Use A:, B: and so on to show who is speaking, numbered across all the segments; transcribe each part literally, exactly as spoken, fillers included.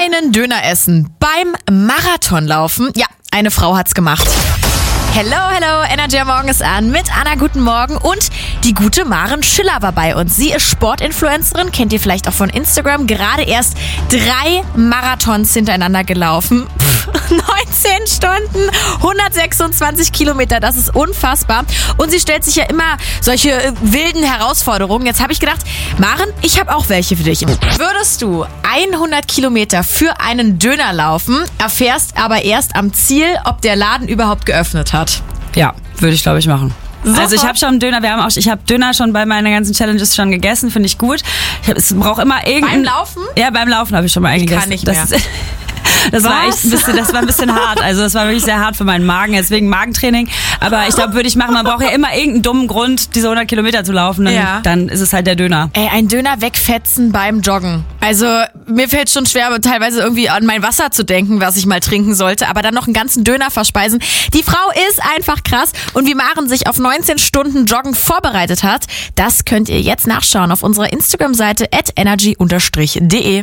A: einen Döner essen beim Marathonlaufen. Ja, eine Frau hat's gemacht. Hello, hello, Energy am Morgen ist an mit Anna, guten Morgen, und die gute Maren Schiller war bei uns. Sie ist Sportinfluencerin, kennt ihr vielleicht auch von Instagram, gerade erst drei Marathons hintereinander gelaufen. Pff, neunzehn Stunden, hundertsechsundzwanzig Kilometer, das ist unfassbar. Und sie stellt sich ja immer solche äh, wilden Herausforderungen. Jetzt habe ich gedacht, Maren, ich habe auch welche für dich. Würdest du hundert Kilometer für einen Döner laufen, erfährst aber erst am Ziel, ob der Laden überhaupt geöffnet hat?
B: Ja, würde ich, glaube ich, machen.
A: Sofort.
B: Also ich habe schon Döner, wir haben auch, ich habe Döner schon bei meinen ganzen Challenges schon gegessen, finde ich gut. Ich hab, es braucht immer irgendein...
A: Beim Laufen?
B: Ja, beim Laufen habe ich schon mal
A: Ich
B: eingegessen.
A: kann nicht mehr.
B: Das, das war echt ein bisschen, das war ein bisschen hart. Also das war wirklich sehr hart für meinen Magen, deswegen Magentraining. Aber ich glaube, würde ich machen. Man braucht ja immer irgendeinen dummen Grund, diese hundert Kilometer zu laufen. Dann,
A: Ja.
B: dann ist es halt der Döner.
A: Ey, ein Döner wegfetzen beim Joggen. Also mir fällt schon schwer, teilweise irgendwie an mein Wasser zu denken, was ich mal trinken sollte, aber dann noch einen ganzen Döner verspeisen. Die Frau ist einfach krass, und wie Maren sich auf neunzehn Stunden Joggen vorbereitet hat, das könnt ihr jetzt nachschauen auf unserer Instagram-Seite at energy unterstrich de.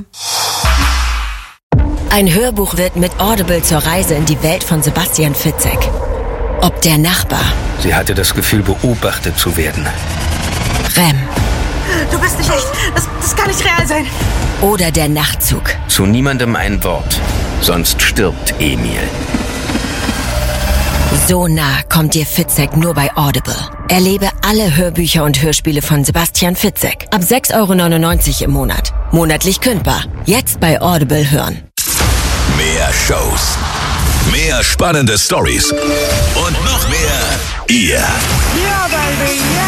C: Ein Hörbuch wird mit Audible zur Reise in die Welt von Sebastian Fitzek. Ob der Nachbar,
D: Sie hatte das Gefühl, beobachtet zu werden.
C: Rem
E: Du bist nicht echt. Das, das kann nicht real sein.
C: oder der Nachtzug.
D: Zu niemandem ein Wort, sonst stirbt Emil.
C: So nah kommt dir Fitzek nur bei Audible. Erlebe alle Hörbücher und Hörspiele von Sebastian Fitzek. Ab sechs Euro neunundneunzig im Monat. Monatlich kündbar. Jetzt bei Audible hören.
F: Mehr Shows, mehr spannende Stories und noch mehr ihr.
E: Ja, Baby, ja.